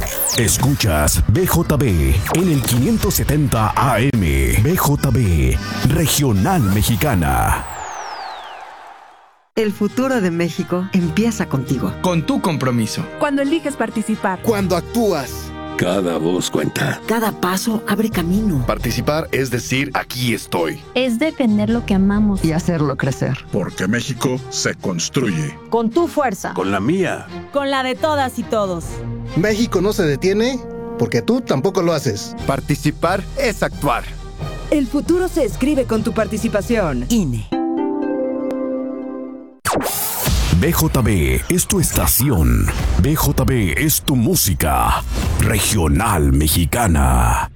Escuchas BJB en el 570 AM. BJB, Regional Mexicana. El futuro de México empieza contigo. Con tu compromiso. Cuando eliges participar. Cuando actúas. Cada voz cuenta. Cada paso abre camino. Participar es decir, aquí estoy. Es defender lo que amamos. Y hacerlo crecer. Porque México se construye. Con tu fuerza. Con la mía. Con la de todas y todos. México no se detiene porque tú tampoco lo haces. Participar es actuar. El futuro se escribe con tu participación. INE. BJB es tu estación. BJB es tu música. Regional Mexicana.